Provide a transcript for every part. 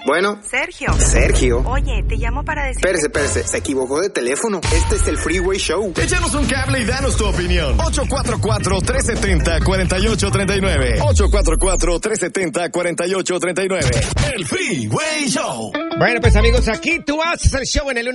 Bueno. Sergio. Oye, te llamo para decir... Espérese. Se equivocó de teléfono. Este es el Freeway Show. Échanos un cable y danos tu opinión. 844-370-4839. 844-370-4839. El Freeway Show. Bueno, pues amigos, aquí tú haces el show en el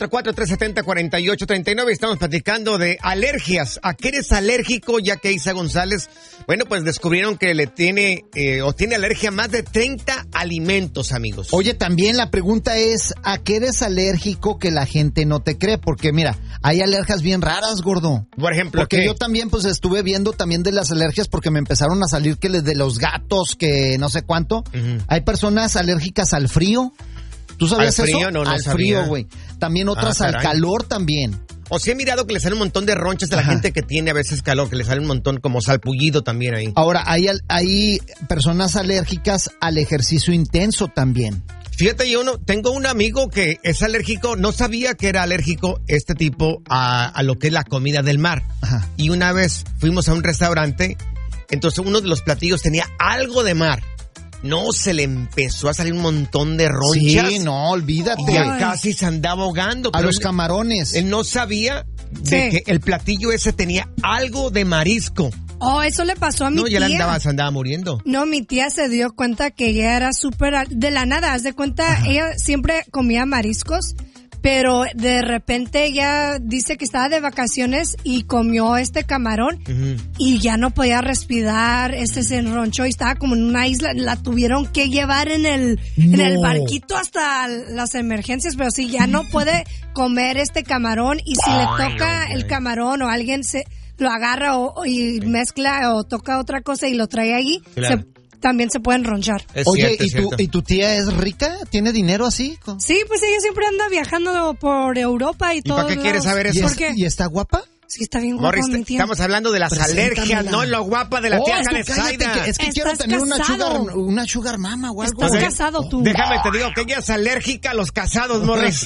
1844-370-4839. Estamos platicando de alergias. ¿A qué eres alérgico? Ya que Isa González, bueno, pues descubrieron que le tiene o tiene alergia a más de 30 alimentos, amigos. Oye, también la pregunta es, ¿a qué eres alérgico que la gente no te cree? Porque mira, hay alergias bien raras, gordo. Por ejemplo, porque ¿qué? yo también pues estuve viendo también de las alergias porque me empezaron a salir que de los gatos, que no sé cuánto. Uh-huh. Hay personas alérgicas al frío. ¿Tú sabías eso? ¿Al frío? No, al frío, güey. También otras al calor también. O sí he mirado que le sale un montón de ronchas de la gente que tiene a veces calor, que le sale un montón como salpullido también ahí. Ahora, hay personas alérgicas al ejercicio intenso también. Fíjate, tengo un amigo que es alérgico, no sabía que era alérgico este tipo a lo que es la comida del mar. Ajá. Y una vez fuimos a un restaurante, entonces uno de los platillos tenía algo de mar. No, se le empezó a salir un montón de ronchas. Sí, no, olvídate. Y ya casi se andaba ahogando. A los camarones. Él no sabía de que el platillo ese tenía algo de marisco. Oh, eso le pasó a mi tía. No, ya se andaba muriendo. No, mi tía se dio cuenta que ella era súper... De la nada, haz de cuenta, ella siempre comía mariscos, pero de repente ella dice que estaba de vacaciones y comió este camarón y ya no podía respirar, se enronchó y estaba como en una isla. La tuvieron que llevar en el barquito hasta las emergencias, pero si ya no puede comer este camarón y si le toca el camarón o alguien lo agarra y mezcla o toca otra cosa y lo trae ahí, claro, también se pueden ronchar. Oye, ¿y tu tía es rica? ¿Tiene dinero así? Sí, pues ella siempre anda viajando por Europa y todo. ¿Y para qué quieres saber eso? ¿Y está guapa? Sí, está bien guapa, mi tía. Estamos hablando de las alergias, no lo guapa de la tía Zaida. Es que quiero tener una sugar mama o algo. Estás casado tú. Déjame te digo que ella es alérgica a los casados, Morris.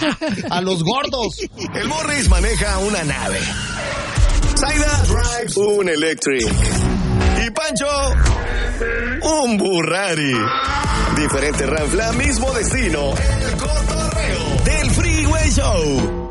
A los gordos. El Morris maneja una nave. Zaida drives un Electric. Y Pancho, un Burrari. Diferente ranfla, mismo destino. El cotorreo del Freeway Show.